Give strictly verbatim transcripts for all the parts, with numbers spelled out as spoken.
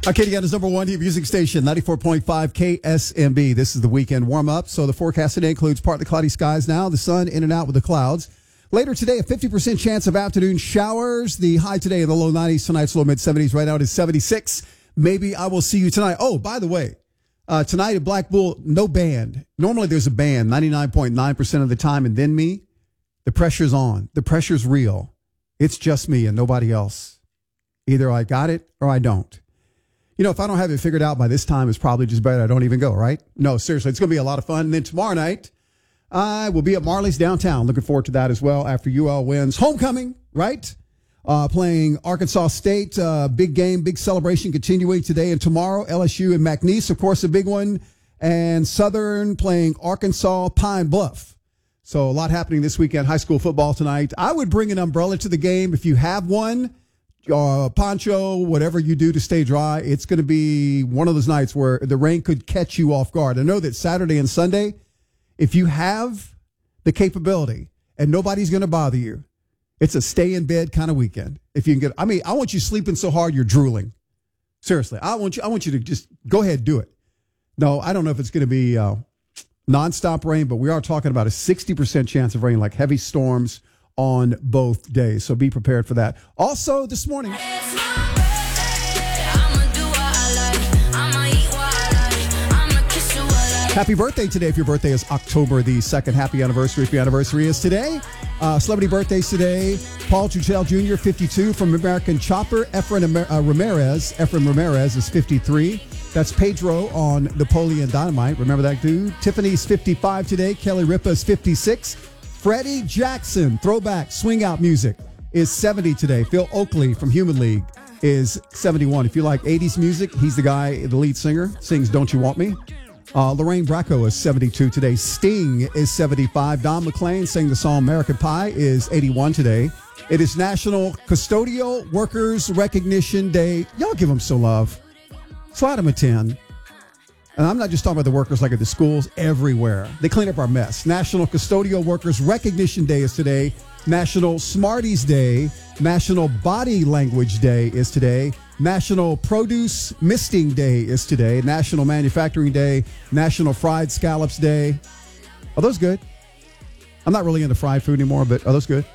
Acadiana's number one hit music station, ninety-four point five K S M B. This is the weekend warm-up. So the forecast today includes partly cloudy skies now, the sun in and out with the clouds. Later today, a fifty percent chance of afternoon showers. The high today in the low nineties, tonight's low mid-seventies. Right now it is seventy-six. Maybe I will see you tonight. Oh, by the way, uh, tonight at Black Bull, no band. Normally there's a band ninety-nine point nine percent of the time, and then me. The pressure's on. The pressure's real. It's just me and nobody else. Either I got it or I don't. You know, if I don't have it figured out by this time, it's probably just better I don't even go, right? No, seriously, it's going to be a lot of fun. And then tomorrow night, I will be at Marley's downtown. Looking forward to that as well after U L wins. Homecoming, right? Uh, playing Arkansas State. Uh, big game, big celebration continuing today and tomorrow. L S U and McNeese, of course, a big one. And Southern playing Arkansas Pine Bluff. So a lot happening this weekend. High school football tonight. I would bring an umbrella to the game if you have one. Uh, poncho, whatever you do to stay dry. It's going to be one of those nights where the rain could catch you off guard. I know that Saturday and Sunday, if you have the capability and nobody's going to bother you, it's a stay in bed kind of weekend. If you can get, I mean, I want you sleeping so hard you're drooling. Seriously, I want you. I want you to just go ahead and do it. No, I don't know if it's going to be uh, nonstop rain, but we are talking about a sixty percent chance of rain, like heavy storms on both days. So be prepared for that. Also this morning, happy birthday today if your birthday is October the second. Happy anniversary if your anniversary is today. Uh, celebrity birthdays today. Paul Tuchel Junior, fifty-two, from American Chopper. Efren uh, Ramirez. Efren Ramirez is fifty-three. That's Pedro on Napoleon Dynamite. Remember that dude? Tiffany's fifty-five today. Kelly Ripa is fifty-six. Freddie Jackson, throwback swing out music, is seventy today. Phil Oakley from Human League is seventy-one. If you like eighties music, he's the guy, the lead singer, sings Don't You Want Me? Uh, Lorraine Bracco is seventy-two today. Sting is seventy-five. Don McLean sang the song American Pie is eighty-one today. It is National Custodial Workers Recognition Day. Y'all give them some love. Slide them a ten. And I'm not just talking about the workers like at the schools, everywhere. They clean up our mess. National Custodial Workers Recognition Day is today. National Smarties Day. National Body Language Day is today. National Produce Misting Day is today. National Manufacturing Day. National Fried Scallops Day. Are those good? I'm not really into fried food anymore, but are those good?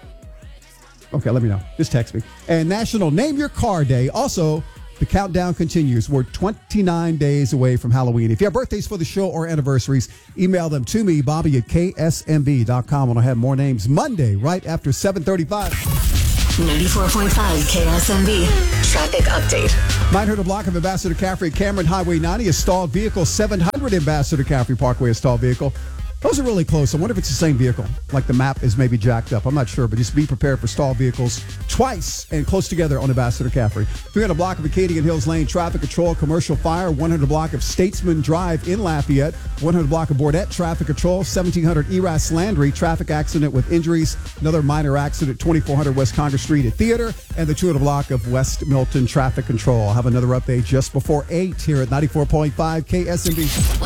Okay, let me know. Just text me. And National Name Your Car Day. Also, the countdown continues. We're twenty-nine days away from Halloween. If you have birthdays for the show or anniversaries, email them to me, Bobby at K S M B dot com. And I'll have more names Monday, right after seven thirty-five. ninety-four point five K S M B. Traffic update. nine hundred block of Ambassador Caffrey, Cameron Highway ninety, a stalled vehicle. seven hundred Ambassador Caffrey Parkway, a stalled vehicle. Those are really close. I wonder if it's the same vehicle. Like the map is maybe jacked up. I'm not sure, but just be prepared for stalled vehicles twice and close together on Ambassador Caffrey. three hundred block of Acadian Hills Lane, traffic control, commercial fire. one hundred block of Statesman Drive in Lafayette. one hundred block of Bordette, traffic control. seventeen hundred Eras Landry, traffic accident with injuries. Another minor accident, twenty-four hundred West Congress Street at Theater. And the two hundred block of West Milton, traffic control. I'll have another update just before eight here at ninety-four point five K S M B.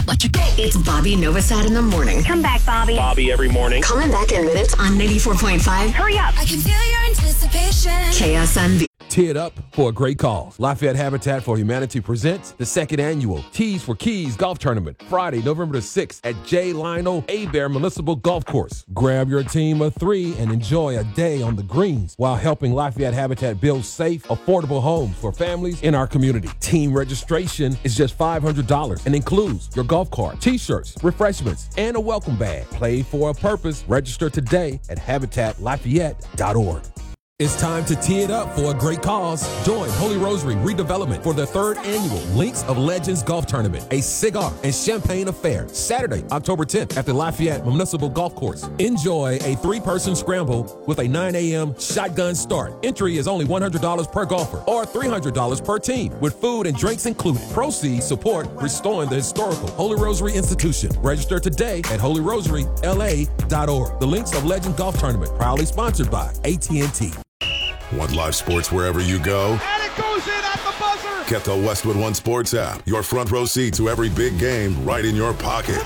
It's Bobby Novosad in the morning. Come back, Bobby. Bobby every morning. Coming back in minutes on ninety-four point five. Hurry up. I can feel your anticipation. K S M B. Tee it up for a great cause. Lafayette Habitat for Humanity presents the second annual Tees for Keys Golf Tournament, Friday, November the sixth at J. Lionel Abear Municipal Golf Course. Grab your team of three and enjoy a day on the greens while helping Lafayette Habitat build safe, affordable homes for families in our community. Team registration is just five hundred dollars and includes your golf cart, t-shirts, refreshments, and a welcome bag. Play for a purpose. Register today at habitat lafayette dot org. It's time to tee it up for a great cause. Join Holy Rosary Redevelopment for the third annual Links of Legends Golf Tournament, a cigar and champagne affair, Saturday, October tenth at the Lafayette Municipal Golf Course. Enjoy a three-person scramble with a nine a.m. shotgun start. Entry is only one hundred dollars per golfer or three hundred dollars per team with food and drinks included. Proceeds support restoring the historical Holy Rosary Institution. Register today at holy rosary l a dot org. The Links of Legends Golf Tournament, proudly sponsored by A T and T. Want live sports wherever you go? And it goes in at the buzzer! Get the Westwood One Sports app. Your front row seat to every big game right in your pocket.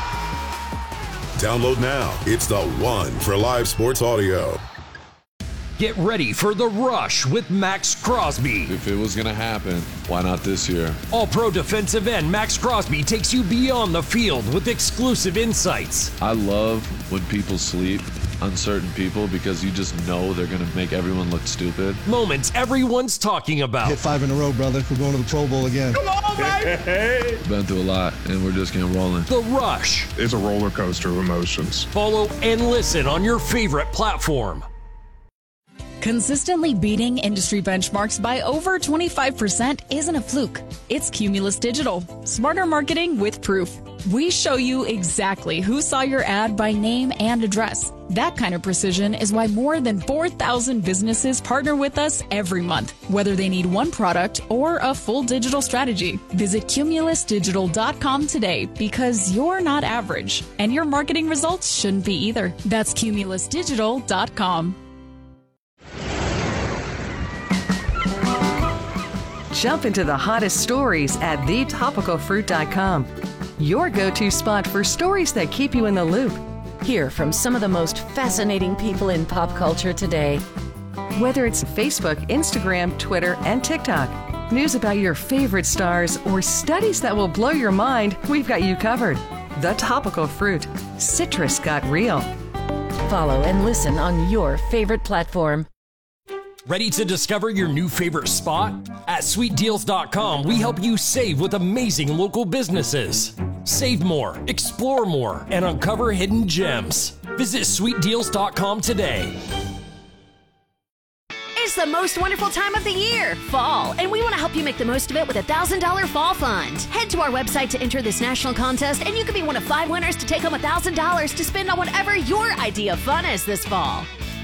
Download now. It's the one for live sports audio. Get ready for The Rush with Max Crosby. If it was going to happen, why not this year? All-Pro defensive end Max Crosby takes you beyond the field with exclusive insights. I love when people sleep on certain people because you just know they're going to make everyone look stupid. Moments everyone's talking about. Hit five in a row, brother. We're going to the Pro Bowl again. Come on, baby! Been through a lot, and we're just getting rolling. The Rush. It's a roller coaster of emotions. Follow and listen on your favorite platform. Consistently beating industry benchmarks by over twenty-five percent isn't a fluke. It's Cumulus Digital. Smarter marketing with proof. We show you exactly who saw your ad by name and address. That kind of precision is why more than four thousand businesses partner with us every month, whether they need one product or a full digital strategy. Visit cumulus digital dot com today because you're not average, and your marketing results shouldn't be either. That's cumulus digital dot com. Jump into the hottest stories at the topical fruit dot com. Your go-to spot for stories that keep you in the loop. Hear from some of the most fascinating people in pop culture today. Whether it's Facebook, Instagram, Twitter, and TikTok, news about your favorite stars, or studies that will blow your mind, we've got you covered. The Topical Fruit. Citrus got real. Follow and listen on your favorite platform. Ready to discover your new favorite spot? At sweet deals dot com, we help you save with amazing local businesses. Save more, explore more, and uncover hidden gems. Visit sweet deals dot com today. It's the most wonderful time of the year, fall, and we want to help you make the most of it with a one thousand dollars fall fund. Head to our website to enter this national contest, and you could be one of five winners to take home one thousand dollars to spend on whatever your idea of fun is this fall.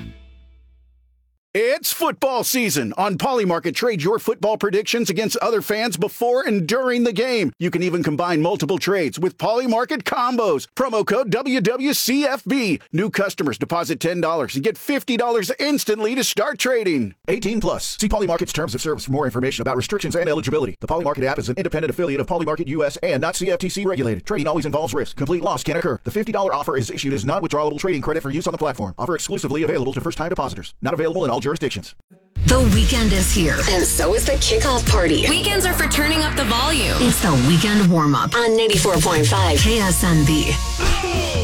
It's football season. On Polymarket, trade your football predictions against other fans before and during the game. You can even combine multiple trades with Polymarket combos. Promo code W W C F B. New customers deposit ten dollars and get fifty dollars instantly to start trading. eighteen plus. See Polymarket's terms of service for more information about restrictions and eligibility. The Polymarket app is an independent affiliate of Polymarket U S and not C F T C regulated. Trading always involves risk. Complete loss can occur. The fifty dollars offer is issued as non-withdrawable trading credit for use on the platform. Offer exclusively available to first-time depositors. Not available in all jurisdictions. The weekend is here, and so is the kickoff party. Weekends are for turning up the volume. It's the weekend warm-up on ninety-four point five K S M B.